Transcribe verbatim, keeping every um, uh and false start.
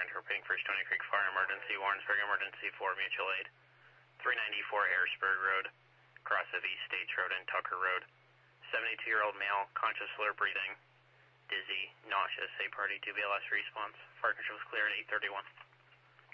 interpreting for Stony Creek Fire Emergency, Warrensburg Emergency for Mutual Aid. three ninety-four Harrisburg Road, cross of East States Road and Tucker Road. seventy-two-year-old male, conscious, slur breathing, dizzy, nauseous, a party to B L S response. Fire control is clear at eight thirty-one.